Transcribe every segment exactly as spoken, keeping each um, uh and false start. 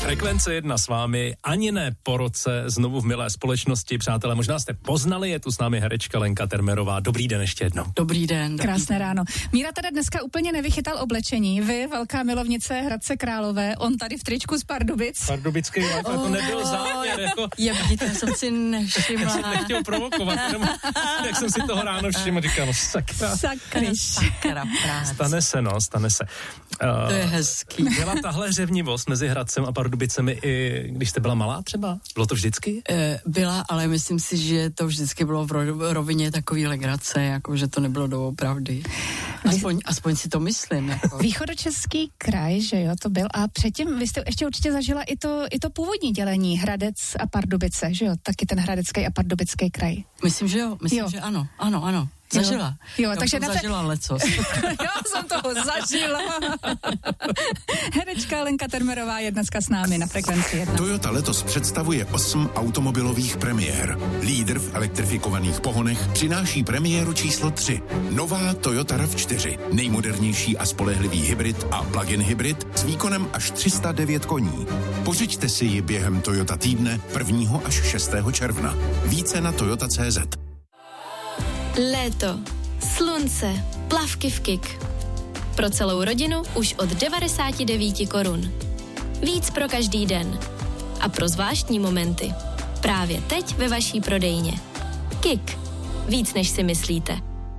Frekvence jedna s vámi, ani ne po roce, znovu v milé společnosti. Přátelé, možná jste poznali, je tu s námi herečka Lenka Termerová. Dobrý den ještě jednou. Dobrý den. Dobrý Krásné den. ráno. Míra tady dneska úplně nevychytal oblečení. Vy, velká milovnice Hradce Králové, on tady v tričku z Pardubic. Pardubický live, ale to nebyl záměr, jako... Je, vidíte, jsem si nevšimla. Já jsem nechtěl provokovat, jenom, jak jsem si toho ráno všiml, říkal, no sakra. Sakryš. Sakra práce. Stane se, no, stane se. Uh, To je hezký. Byla tahle řevnivost mezi Hradcem a Pardubicemi i když jste byla malá třeba? Bylo to vždycky? E, byla, ale myslím si, že to vždycky bylo v ro- rovině takový legrace, jako že to nebylo doopravdy. Aspoň, aspoň si to myslím. Jako. Východočeský kraj, že jo, to byl. A předtím vy jste ještě určitě zažila i to, i to původní dělení Hradec a Pardubice, že jo? Taky ten hradecký a pardubický kraj. Myslím, že jo. Myslím, Jo. že ano. Ano, ano. Zažila. Jo, Já takže jsem na te- zažila lecos. Já jsem toho zažila. Herečka Lenka Termerová je dneska s námi na Frekvenci jedna. Toyota letos představuje osm automobilových premiér. Lídr v elektrifikovaných pohonech přináší premiéru číslo tři. Nová Toyota RAV čtyři. Nejmodernější a spolehlivý hybrid a plug-in hybrid s výkonem až tři sta devět koní. Pořiďte si ji během Toyota týdne prvního až šestého června. Více na toyota tečka cé zet. Léto, slunce, plavky v Kik. Pro celou rodinu už od devadesát devět korun. Víc pro každý den. A pro zvláštní momenty. Právě teď ve vaší prodejně. Kik. Víc než si myslíte.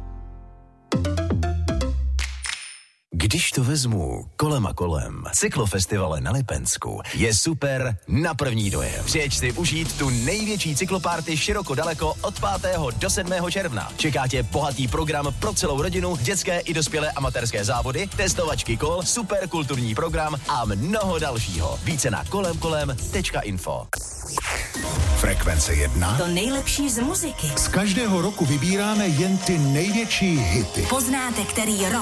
Když to vezmu kolem a kolem, cyklofestivale na Lipensku je super na první dojem. Přijeď si užít tu největší cyklopárty široko daleko od pátého do sedmého června. Čeká tě bohatý program pro celou rodinu, dětské i dospělé amatérské závody, testovačky kol, super kulturní program a mnoho dalšího. Více na kolem kolem tečka info. Frekvence jedna. To nejlepší z muziky. Z každého roku vybíráme jen ty největší hity. Poznáte, který rok